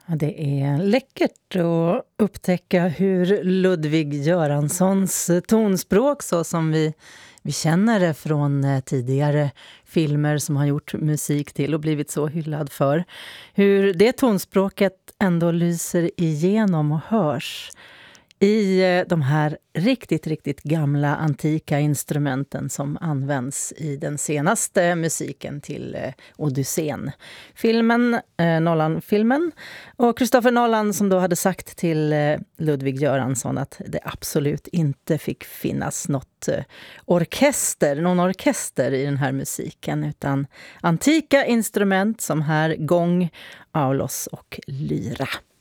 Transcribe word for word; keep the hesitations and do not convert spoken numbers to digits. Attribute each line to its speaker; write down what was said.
Speaker 1: Ja, det är läckert att upptäcka hur Ludvig Göranssons tonspråk, så som vi, vi känner det från tidigare filmer som har gjort musik till och blivit så hyllad för, hur det tonspråket ändå lyser igenom och hörs i de här riktigt, riktigt gamla antika instrumenten som används i den senaste musiken till eh, Odysseen. Filmen, eh, Nolan-filmen. Och Christopher Nolan som då hade sagt till eh, Ludvig Göransson att det absolut inte fick finnas något eh, orkester, någon orkester i den här musiken, utan antika instrument som här gång, aulos och lyra.